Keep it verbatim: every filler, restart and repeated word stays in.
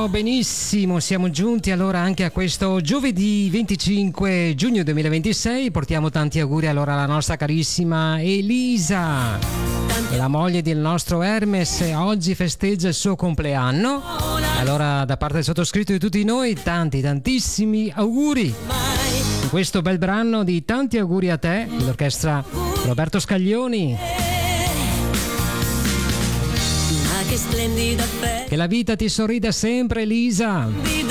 benissimo, benissimo. Siamo giunti allora anche a questo giovedì venticinque giugno duemilaventisei. Portiamo tanti auguri allora alla nostra carissima Elisa, la moglie del nostro Hermes. Oggi festeggia il suo compleanno. Allora, da parte del sottoscritto e di tutti noi, tanti, tantissimi auguri. In questo bel brano di Tanti auguri a te, l'orchestra Roberto Scaglioni. Che splendida festa. Che la vita ti sorrida sempre, Elisa.